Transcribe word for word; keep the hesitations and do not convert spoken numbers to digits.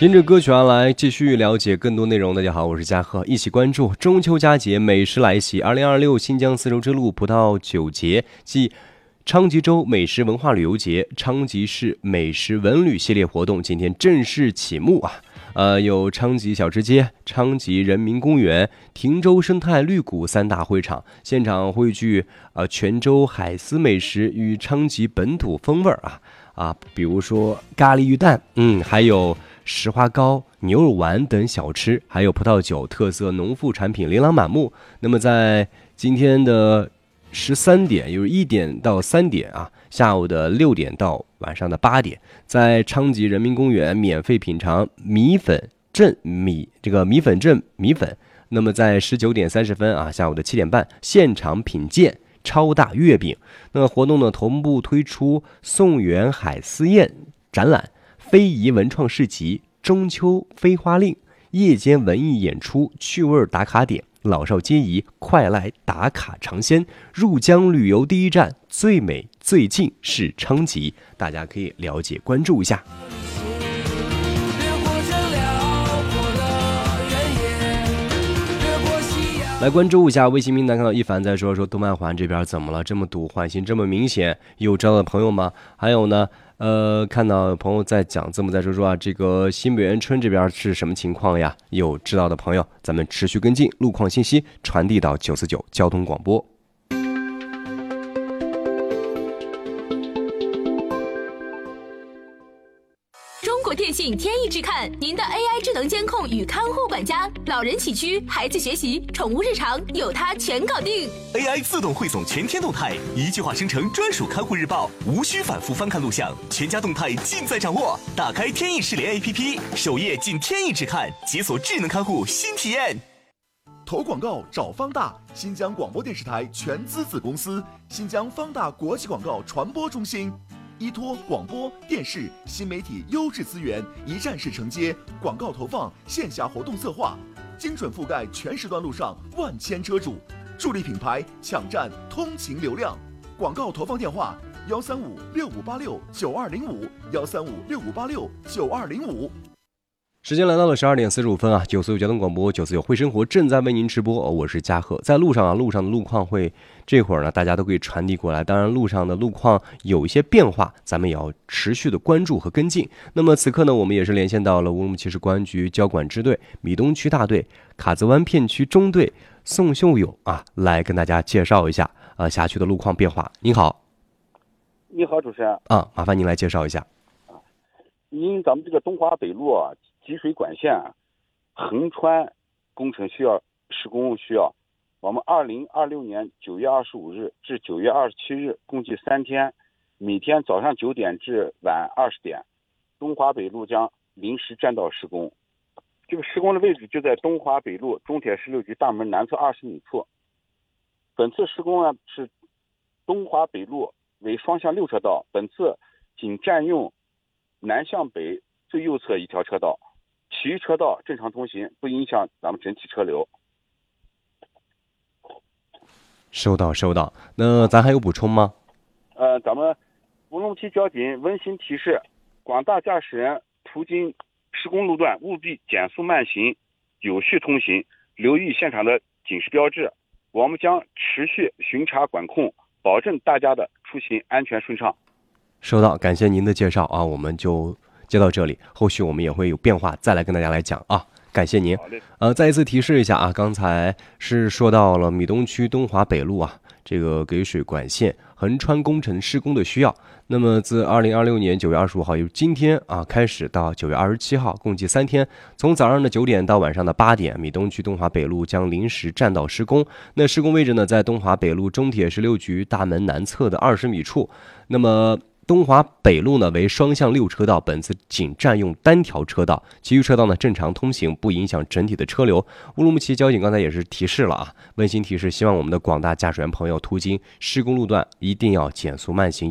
听着歌曲而来，继续了解更多内容。大家好，我是嘉禾，一起关注中秋佳节美食来袭。二零二六新疆丝绸之路葡萄酒节暨昌吉州美食文化旅游节昌吉市美食文旅系列活动今天正式启幕啊！呃，有昌吉小吃街、昌吉人民公园、亭州生态绿谷三大会场，现场汇聚呃泉州海丝美食与昌吉本土风味啊啊，比如说咖喱鱼蛋，嗯，还有石花糕、牛肉丸等小吃，还有葡萄酒特色农副产品琳琅满目。那么在今天的十三点，也就是一点到三点啊，下午的六点到晚上的八点，在昌吉人民公园免费品尝米粉镇米这个米粉镇米粉。那么在十九点三十分啊，下午的七点半，现场品鉴超大月饼。那么活动呢，同步推出宋元海丝宴展览、非遗文创市集、中秋飞花令、夜间文艺演出、趣味打卡点、老少皆宜，快来打卡尝鲜！入疆旅游第一站，最美最近是昌吉，大家可以了解关注一下。来关注一下微信名单，看到一凡在说说东漫环这边怎么了，这么堵，换新这么明显，有知道的朋友吗？还有呢，呃，看到朋友在讲，字母在说说啊，这个新北园村这边是什么情况呀？有知道的朋友，咱们持续跟进路况信息，传递到九四九交通广播。 电信天翼智看，您的 A I 智能监控与看护管家，老人起居、孩子学习、宠物日常，有它全搞定。 A I 自动汇总全天动态，一句话生成专属看护日报，无需反复翻看录像，全家动态尽在掌握。打开天翼智联 A P P， 首页进天翼智看，解锁智能看护新体验。 投广告找方大，新疆广播电视台全资子公司，新疆方大国际广告传播中心。依托广播电视新媒体优质资源，一站式承接广告投放、线下活动策划，精准覆盖全时段路上万千车主，助力品牌抢占通勤流量。广告投放电话：幺三五六五八六九二零五，幺三五六五八六九二零五。 时间来到了十二点四十五分啊，九四九交通广播，九四九会生活正在为您直播、哦、我是嘉禾。在路上啊，路上的路况会这会儿呢，大家都可以传递过来。当然，路上的路况有一些变化，咱们也要持续的关注和跟进。那么此刻呢，我们也是连线到了乌鲁木齐市公安局交管支队米东区大队卡子湾片区中队宋秀友啊，来跟大家介绍一下啊辖区的路况变化。您好， 你好，主持人啊，麻烦您来介绍一下。 因咱们这个东华北路啊。集水管线横穿工程需要施工需要，我们二零二六年九月二十五日至九月二十七日共计三天，每天早上九点至晚二十点，东华北路将临时占道施工。这个施工的位置就在东华北路中铁十六局大门南侧二十米处。本次施工呢是东华北路为双向六车道，本次仅占用南向北最右侧一条车道。其余车道正常通行，不影响咱们整体车流。 收到收到，那咱还有补充吗？ 呃，咱们乌鲁木齐交警温馨提示广大驾驶人途经施工路段务必减速慢行，有序通行，留意现场的警示标志。我们将持续巡查管控，保证大家的出行安全顺畅。 收到，感谢您的介绍啊，我们就接到这里，后续我们也会有变化再来跟大家来讲啊，感谢您。呃，再一次提示一下啊，刚才是说到了米东区东华北路啊，这个给水管线横穿工程施工的需要。那么自二零二六年九月二十五号，也就是今天啊开始到九月二十七号，共计三天，从早上的九点到晚上的八点，米东区东华北路将临时占道施工。那施工位置呢，在东华北路中铁十六局大门南侧的二十米处。那么东华北路呢为双向六车道，本次仅占用单条车道，其余车道呢正常通行，不影响整体的车流。乌鲁木齐交警刚才也是提示了啊，温馨提示，希望我们的广大驾驶员朋友途经施工路段一定要减速慢行。